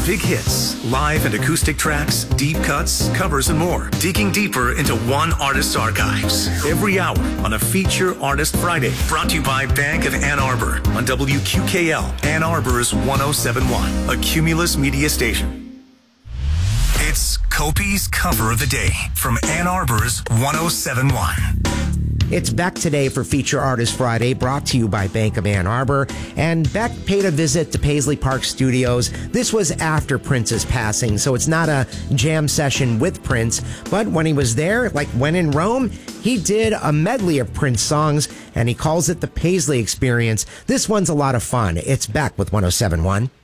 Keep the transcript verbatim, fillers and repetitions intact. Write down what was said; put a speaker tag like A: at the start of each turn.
A: Big hits, live and acoustic tracks, deep cuts, covers, and more. Digging deeper into one artist's archives. Every hour on a Feature Artist Friday. Brought to you by Bank of Ann Arbor on W Q K L, Ann Arbor's one oh seven point one, a Cumulus media station. It's Kopi's Cover of the Day from Ann Arbor's one oh seven point one.
B: It's Beck today for Feature Artist Friday, brought to you by Bank of Ann Arbor. And Beck paid a visit to Paisley Park Studios. This was after Prince's passing, so it's not a jam session with Prince. But when he was there, like when in Rome, he did a medley of Prince songs, and he calls it the Paisley Experience. This one's a lot of fun. It's Beck with one oh seven point one.